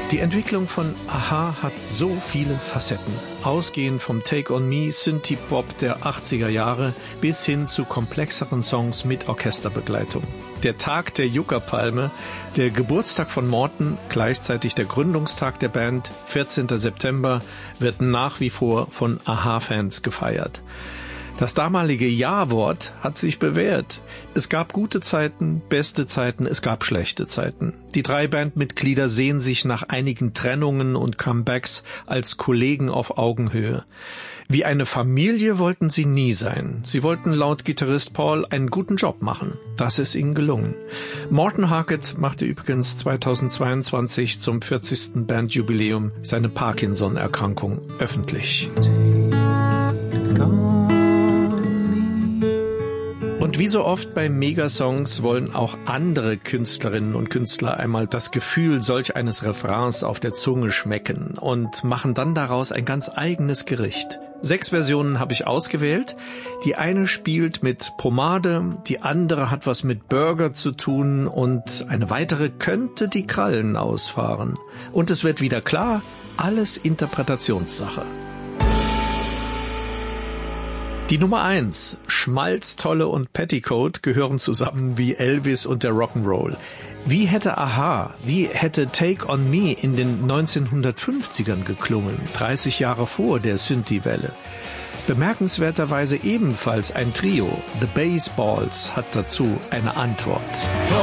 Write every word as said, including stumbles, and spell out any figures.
Die Entwicklung von a-ha hat so viele Facetten. Ausgehend vom Take on Me, Synthie-Pop der achtziger Jahre bis hin zu komplexeren Songs mit Orchesterbegleitung. Der Tag der Juckerpalme, der Geburtstag von Morten, gleichzeitig der Gründungstag der Band, vierzehnter September, wird nach wie vor von a-ha-Fans gefeiert. Das damalige Ja-Wort hat sich bewährt. Es gab gute Zeiten, beste Zeiten, es gab schlechte Zeiten. Die drei Bandmitglieder sehen sich nach einigen Trennungen und Comebacks als Kollegen auf Augenhöhe. Wie eine Familie wollten sie nie sein. Sie wollten laut Gitarrist Paul einen guten Job machen. Das ist ihnen gelungen. Morten Harket machte übrigens zweitausendzweiundzwanzig zum vierzigsten Bandjubiläum seine Parkinson-Erkrankung öffentlich. Und wie so oft bei Megasongs wollen auch andere Künstlerinnen und Künstler einmal das Gefühl solch eines Refrains auf der Zunge schmecken und machen dann daraus ein ganz eigenes Gericht. Sechs Versionen habe ich ausgewählt. Die eine spielt mit Pomade, die andere hat was mit Burger zu tun und eine weitere könnte die Krallen ausfahren. Und es wird wieder klar, alles Interpretationssache. Die Nummer eins, Schmalztolle und Petticoat gehören zusammen wie Elvis und der Rock'n'Roll. Wie hätte a-ha, wie hätte Take on Me in den neunzehnhundertfünfzigern geklungen, dreißig Jahre vor der Synthie-Welle? Bemerkenswerterweise ebenfalls ein Trio, The Baseballs, hat dazu eine Antwort.